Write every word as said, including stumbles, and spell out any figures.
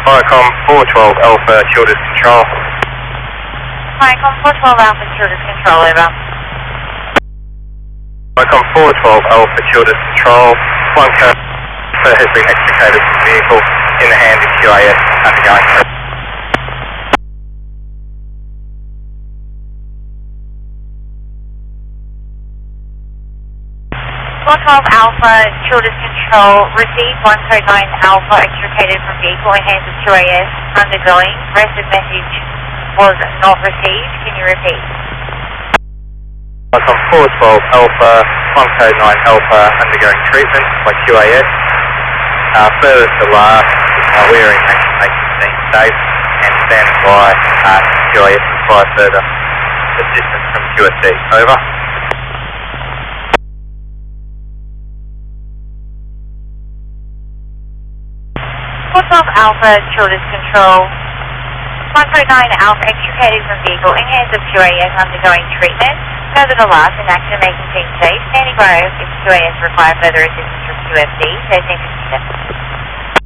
Viacom four twelve Alpha, Childers Control. Viacom four twelve Alpha, Childers Control, over. Viacom four twelve Alpha, Childers Control. One code has been extricated from the vehicle in the hand of Q A S undergoing treatment. four twelve Alpha, Childers Control, received one code nine Alpha, extricated from vehicle in hands of Q A S, undergoing. Rest of message was not received. Can you repeat? Viacom four twelve Alpha, one code nine Alpha, undergoing treatment by Q A S. Uh, further to last, uh, we are in action making scene safe and standing by uh, Q A S require further assistance from Q S C. Over. four twelve Alpha, Childers Control, one code nine Alpha, extricated from vehicle in hands of Q A S, undergoing treatment. Further to last, in action making scene safe, standing by if Q A S require further assistance from Q F C, thirteen fifty-seven.